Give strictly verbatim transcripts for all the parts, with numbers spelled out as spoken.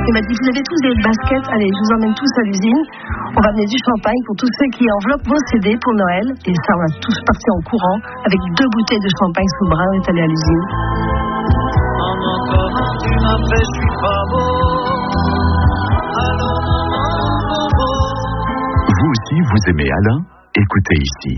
Il m'a dit, vous avez tous des baskets, allez, je vous emmène tous à l'usine. On va amener du champagne pour tous ceux qui enveloppent vos C D pour Noël. Et ça, on a tous parti en courant avec deux bouteilles de champagne sous le bras. On est allé à l'usine. En encore un, tu m'as fait, je suis pas beau. Alors, maman, bobo. Vous aussi, vous aimez Alain? Écoutez ici.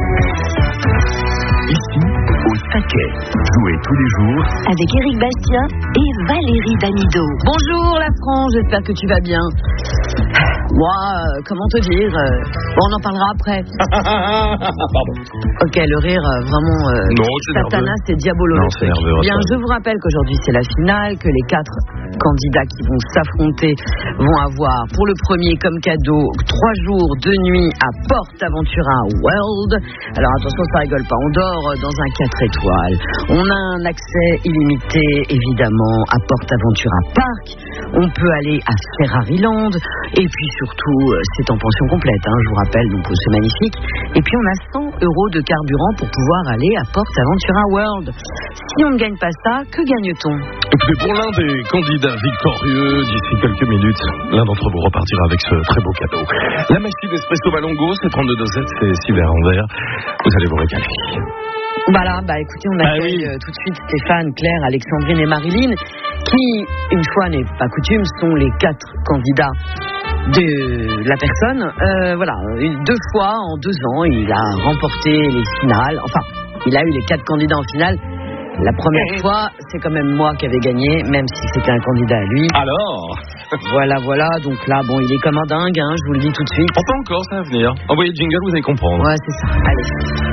Ici, au taquet. Jouez tous les jours avec Éric Bastien et Valérie Damido. Bonjour la France, j'espère que tu vas bien. Moi, euh, comment te dire euh, bon, on en parlera après. Pardon. Ok, le rire, euh, vraiment, euh, non, c'est Satanas et Diabolo. Non, c'est nerveux. Bien, je vous rappelle qu'aujourd'hui c'est la finale, que les quatre candidats qui vont s'affronter vont avoir pour le premier comme cadeau trois jours, deux nuits à Porte Aventura World. Alors attention, ça rigole pas, on dort dans un quatre étoiles. On a un accès illimité, évidemment, à Porte Aventura Park. On peut aller à Ferrariland. Et puis surtout, c'est en pension complète, hein, je vous rappelle, donc c'est magnifique. Et puis on a cent euros de carburant pour pouvoir aller à Porte Aventura World. Si on ne gagne pas ça, que gagne-t-on? Écoutez, pour l'un des candidats victorieux, d'ici quelques minutes, l'un d'entre vous repartira avec ce très beau cadeau. La machine Espresso Malongo, c'est trente-deux dosettes, c'est six verres en verre. Vous allez vous régaler. Voilà, bah écoutez, on accueille ah oui. tout de suite Stéphane, Claire, Alexandrine et Marilyn, qui, une fois n'est pas coutume, sont les quatre candidats de la personne. Euh, voilà, deux fois en deux ans, il a remporté les finales. Enfin, il a eu les quatre candidats en finale. La première fois, c'est quand même moi qui avais gagné, même si c'était un candidat à lui. Alors Voilà, voilà. Donc là, bon, il est comme un dingue, hein, je vous le dis tout de suite. Pas encore, ça va venir. Envoyez le jingle, vous allez comprendre. Ouais, c'est ça. Allez.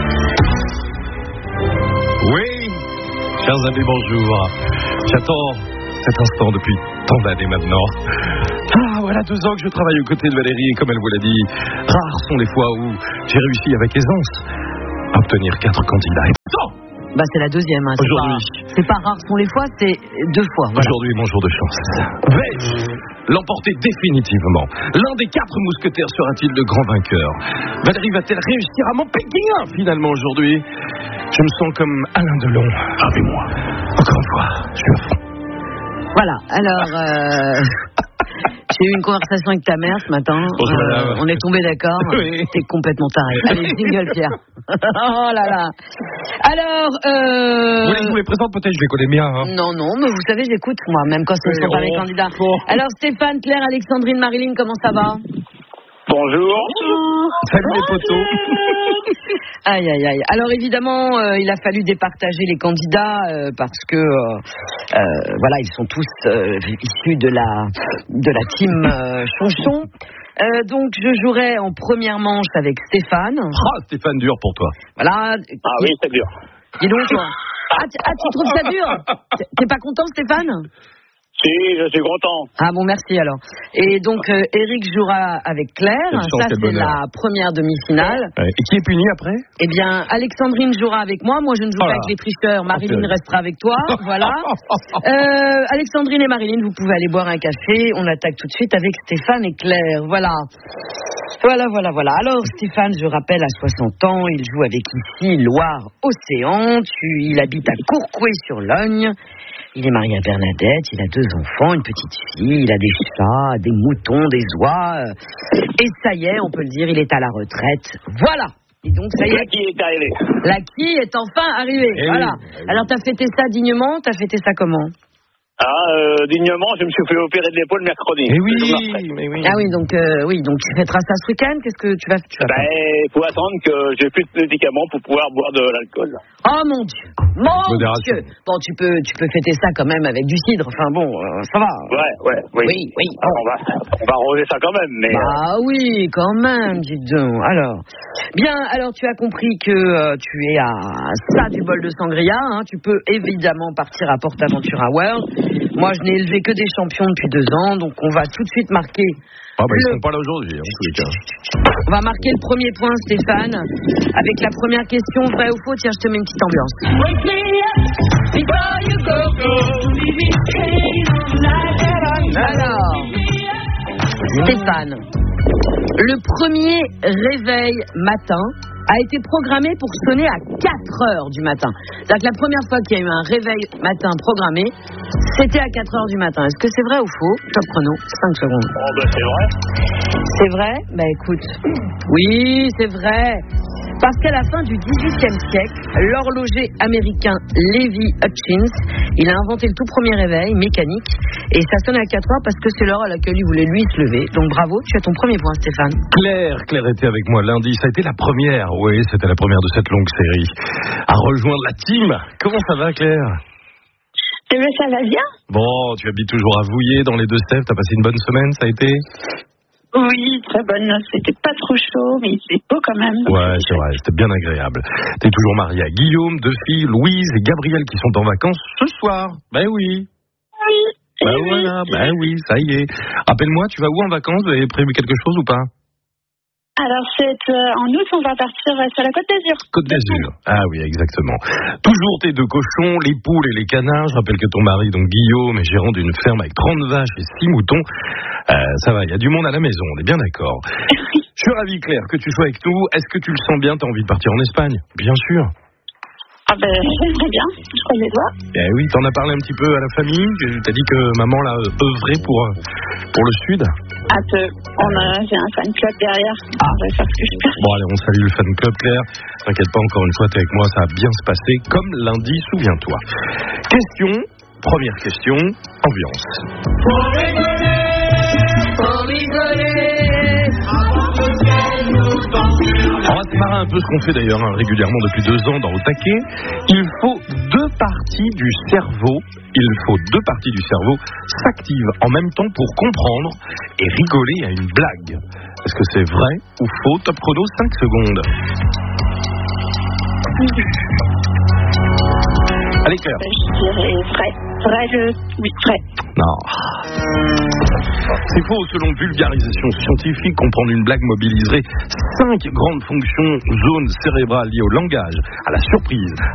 Oui, chers amis, bonjour. J'attends cet instant depuis tant d'années maintenant. Ah, voilà deux ans que je travaille aux côtés de Valérie et comme elle vous l'a dit, rares sont les fois où j'ai réussi avec aisance à obtenir quatre candidats. Et pourtant, bah c'est la deuxième. Hein, c'est aujourd'hui, pas, c'est pas rares sont les fois, c'est deux fois. Voilà. Aujourd'hui, mon jour de chance. Vais-je l'emporter définitivement? L'un des quatre mousquetaires sera-t-il le grand vainqueur? Valérie va-t-elle réussir à m'en piquer un finalement aujourd'hui? Je me sens comme Alain Delon avec moi. Encore une fois, je suis à fond. Voilà, alors euh, j'ai eu une conversation avec ta mère ce matin. Bonjour, euh, on est tombé d'accord. Oui. T'es complètement taré. Allez, jingle, Pierre. Oh là là. Alors, euh... Vous voulez que je vous les présente peut-être? Je les connais bien. Hein. Non, non, mais vous savez, j'écoute moi, même quand ce ne sont pas les candidats. Alors, Stéphane, Claire, Alexandrine, Marilyn, comment ça va? Bonjour. Bonjour. Salut les potos. Aïe, aïe, aïe. Alors évidemment, euh, il a fallu départager les candidats euh, parce que, euh, euh, voilà, ils sont tous euh, issus de la, de la team euh, Chonchon. Euh, donc je jouerai en première manche avec Stéphane. Ah, Stéphane, dur pour toi. Voilà. Ah oui, c'est dur. Dis donc, toi. Ah, t- ah, tu trouves ça dur? T'es pas content, Stéphane? Si, je suis content. Ah bon, merci alors. Et donc, euh, Eric jouera avec Claire. Chance, ça, c'est bonheur. la première demi-finale. Ouais. Et qui est puni après? Eh bien, Alexandrine jouera avec moi. Moi, je ne joue Oh pas là. avec les tricheurs. Marilyn Okay. restera avec toi. Voilà. Euh, Alexandrine et Marilyn, vous pouvez aller boire un café. On attaque tout de suite avec Stéphane et Claire. Voilà. Voilà, voilà, voilà. Alors, Stéphane, je rappelle, à soixante ans, il joue avec ici Loire-Océan. Tu, il habite à Courcouët-sur-Logne. Il est marié à Bernadette, il a deux enfants, une petite fille, il a des chats, des moutons, des oies. Et ça y est, on peut le dire, il est à la retraite. Voilà. Et donc, ça y La est, qui est arrivé. la qui est enfin arrivée. Eh Voilà. oui, eh oui. Alors, t'as fêté ça dignement? T'as fêté ça comment? Ah, euh, dignement, je me suis fait opérer de l'épaule mercredi. Eh Le jour oui, d'après. mais oui. Ah oui, donc, euh, oui, donc tu fêteras ça ce week-end? Qu'est-ce que tu vas, tu vas Ben, faire? il faut attendre que j'ai plus de médicaments pour pouvoir boire de l'alcool. Oh mon Dieu! Mon Modération. Dieu! Bon, tu peux, tu peux fêter ça quand même avec du cidre. Enfin bon, euh, ça va. Ouais, ouais, oui. Oui, oui. Ah, on va, on va arroser ça quand même, mais. Bah oui, quand même, dis donc. Alors, bien, alors tu as compris que euh, tu es à ça du bol de sangria. Hein. Tu peux évidemment partir à Porte Aventura World. Moi, je n'ai élevé que des champions depuis deux ans, donc on va tout de suite marquer. Ah bah, le... ils sont pas là aujourd'hui, en tous les cas. On va marquer le premier point, Stéphane, avec la première question, vrai ou faux. Tiens, je te mets une petite ambiance. Alors, Stéphane, le premier réveil matin a été programmé pour sonner à quatre heures du matin. C'est-à-dire que la première fois qu'il y a eu un réveil matin programmé, c'était à quatre heures du matin. Est-ce que c'est vrai ou faux? Top chrono, cinq secondes. Oh, bah, c'est vrai. C'est vrai? Bah écoute, oui, c'est vrai. Parce qu'à la fin du dix-huitième siècle, l'horloger américain Levi Hutchins, il a inventé le tout premier réveil mécanique et ça sonne à quatre heures parce que c'est l'heure à laquelle il voulait lui se lever. Donc bravo, tu as ton premier point, Stéphane. Claire, Claire était avec moi lundi, ça a été la première, oui, c'était la première de cette longue série. À rejoindre la team. Comment ça va, Claire? Eh bien, ça va bien. Bon, tu habites toujours à Vouillé dans les Deux-Sèvres, t'as passé une bonne semaine, ça a été? Oui, très bonne. C'était pas trop chaud, mais c'est beau quand même. Ouais, c'est vrai, c'était bien agréable. T'es toujours mariée à Guillaume, deux filles, Louise et Gabriel qui sont en vacances ce soir. Ben oui. Oui. Ben oui, voilà, oui. ben oui, ça y est. Rappelle-moi, tu vas où en vacances? Vous avez prévu quelque chose ou pas? Alors, c'est, euh, en août, on va partir euh, sur la Côte d'Azur. Côte d'Azur. Ah oui, exactement. Toujours tes deux cochons, les poules et les canards. Je rappelle que ton mari, donc Guillaume, est gérant d'une ferme avec trente vaches et six moutons. Euh, ça va, il y a du monde à la maison, on est bien d'accord. Je suis ravi, Claire, que tu sois avec nous. Est-ce que tu le sens bien? T'as envie de partir en Espagne? Bien sûr. Ah ben, j'aimerais bien. Je crois les doigts. Eh oui, t'en as parlé un petit peu à la famille. T'as dit que maman l'a œuvré pour, pour le Sud. Un peu. On a, j'ai un fan club derrière. Ah. Je vais faire ce que je peux. Bon, allez, on salue le fan club, Claire. T'inquiète pas, encore une fois, t'es avec moi, ça va bien se passer. Comme lundi, souviens-toi. Question, première question, ambiance. Pour rigoler, pour rigoler, avant que ciel nous tombe sur la On va se marrer un peu ce qu'on fait d'ailleurs hein, régulièrement depuis deux ans dans Au Taquet. Il faut deux parties du cerveau, il faut deux parties du cerveau s'activent en même temps pour comprendre et rigoler à une blague. Est-ce que c'est vrai ou faux? Top chrono, cinq secondes. Allez Claire. Je dirais vrai. Vrai, le... Oui, vrai. Non. C'est faux, selon vulgarisation scientifique, comprendre une blague mobiliserait cinq grandes fonctions, zones cérébrales liées au langage, à la surprise,